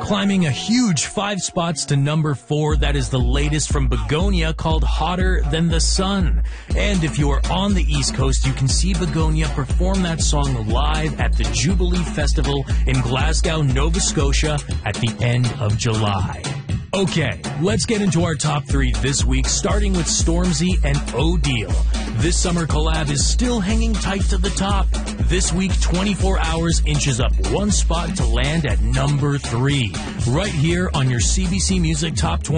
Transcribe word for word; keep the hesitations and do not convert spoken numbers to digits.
Climbing a huge five spots to number four, that is the latest from Begonia called Hotter Than the Sun. And if you are on the East Coast, you can see Begonia perform that song live at the Jubilee Festival in Glasgow, Nova Scotia at the end of July. Okay, let's get into our top three this week, starting with Stormzy and Odile. This summer collab is still hanging tight to the top. This week, twenty-four hours inches up one spot to land at number three, right here on your C B C Music Top twenty.